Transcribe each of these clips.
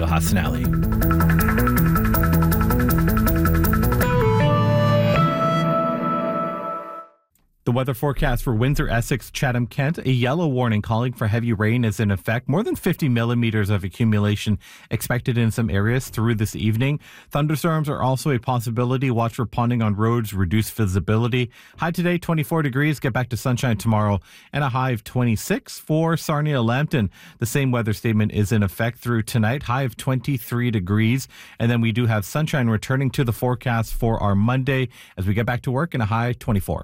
Julio Hassanelli. The weather forecast for Windsor, Essex, Chatham, Kent. A yellow warning calling for heavy rain is in effect. More than 50 millimeters of accumulation expected in some areas through this evening. Thunderstorms are also a possibility. Watch for ponding on roads, reduced visibility. High today, 24 degrees. Get back to sunshine tomorrow. And a high of 26 for Sarnia, Lambton. The same weather statement is in effect through tonight. High of 23 degrees. And then we do have sunshine returning to the forecast for our Monday as we get back to work, and a high 24.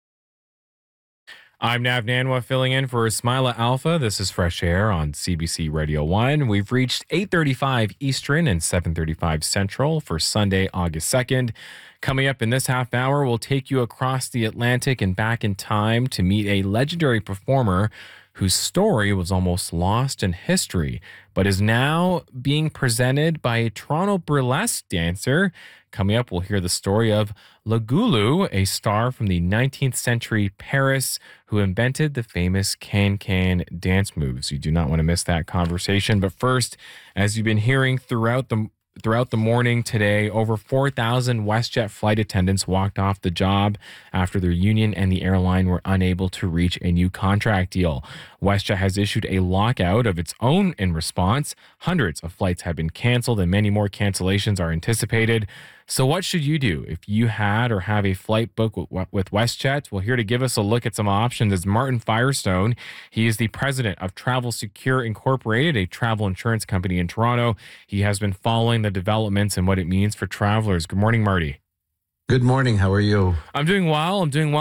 I'm Nav Nanwa filling in for Ismaila Alpha. This is Fresh Air on CBC Radio 1. We've reached 8:35 Eastern and 7:35 Central for Sunday, August 2nd. Coming up in this half hour, we'll take you across the Atlantic and back in time to meet a legendary performer whose story was almost lost in history, but is now being presented by a Toronto burlesque dancer. Coming up, we'll hear the story of Lagulu, a star from the 19th century Paris who invented the famous can-can dance moves. You do not want to miss that conversation. But first, as you've been hearing throughout the morning today, over 4,000 WestJet flight attendants walked off the job after their union and the airline were unable to reach a new contract deal. WestJet has issued a lockout of its own in response. Hundreds of flights have been canceled and many more cancellations are anticipated. So what should you do if you had or have a flight book with WestJet? Well, here to give us a look at some options is Martin Firestone. He is the president of Travel Secure Incorporated, a travel insurance company in Toronto. He has been following the developments and what it means for travelers. Good morning, Marty. Good morning. How are you? I'm doing well.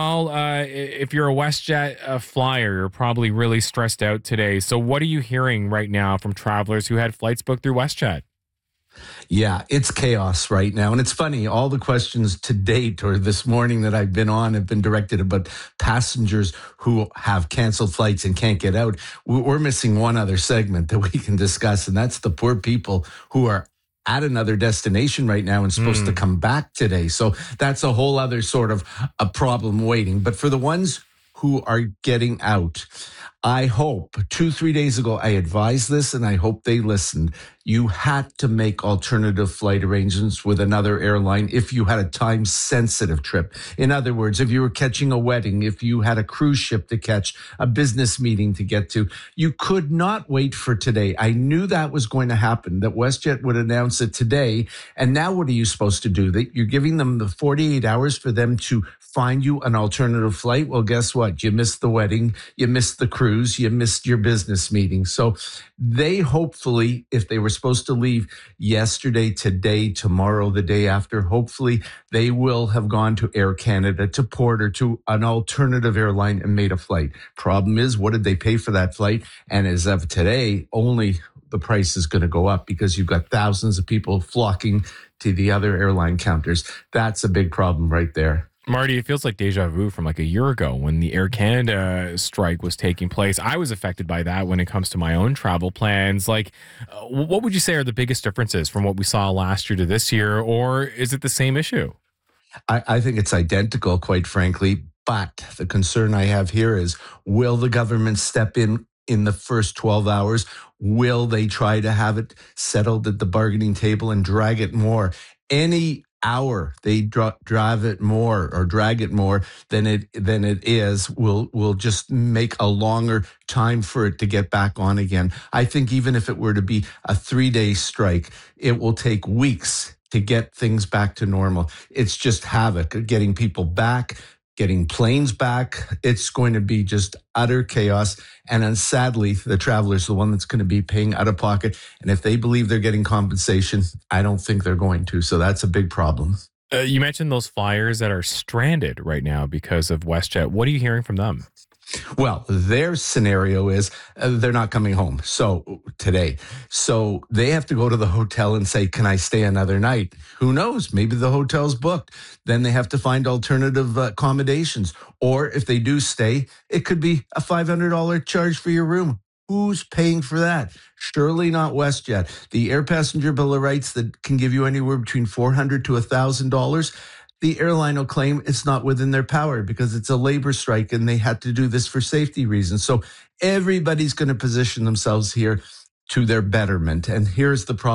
If you're a WestJet flyer, you're probably really stressed out today. So what are you hearing right now from travelers who had flights booked through WestJet? Yeah, it's chaos right now. And it's funny, all the questions to date or this morning that I've been on have been directed about passengers who have canceled flights and can't get out. We're missing one other segment that we can discuss, and that's the poor people who are at another destination right now and supposed to come back today. So that's a whole other sort of a problem waiting. But for the ones who are getting out, I hope 2-3 days ago, I advised this and I hope they listened. You had to make alternative flight arrangements with another airline if you had a time sensitive trip. In other words, if you were catching a wedding, if you had a cruise ship to catch, a business meeting to get to, you could not wait for today. I knew that was going to happen, that WestJet would announce it today. And now what are you supposed to do? That you're giving them the 48 hours for them to find you an alternative flight. Well, guess what? You missed the wedding, you missed the cruise, you missed your business meeting. So they hopefully, if they were supposed to leave yesterday, today, tomorrow, the day after, hopefully they will have gone to Air Canada, to Porter, to an alternative airline and made a flight. Problem is, what did they pay for that flight? And as of today, only the price is going to go up because you've got thousands of people flocking to the other airline counters. That's a big problem right there. Marty, it feels like deja vu from like a year ago when the Air Canada strike was taking place. I was affected by that when it comes to my own travel plans. Like, what would you say are the biggest differences from what we saw last year to this year, or is it the same issue? I think it's identical, quite frankly. But the concern I have here is, will the government step in the first 12 hours? Will they try to have it settled at the bargaining table and drag it more? Any hour they drag it more than it is will just make a longer time for it to get back on again. I think even if it were to be a 3-day strike, it will take weeks to get things back to normal. It's just havoc getting people back, getting planes back. It's going to be just utter chaos. And then sadly, the traveler's the one that's going to be paying out of pocket. And if they believe they're getting compensation, I don't think they're going to. So that's a big problem. You mentioned those flyers that are stranded right now because of WestJet. What are you hearing from them? Well, their scenario is they're not coming home. So today, so they have to go to the hotel and say, can I stay another night? Who knows? Maybe the hotel's booked. Then they have to find alternative accommodations. Or if they do stay, it could be a $500 charge for your room. Who's paying for that? Surely not WestJet. The air passenger bill of rights that can give you anywhere between $400 to $1,000. The airline will claim it's not within their power because it's a labor strike and they had to do this for safety reasons. So everybody's going to position themselves here to their betterment. And here's the problem.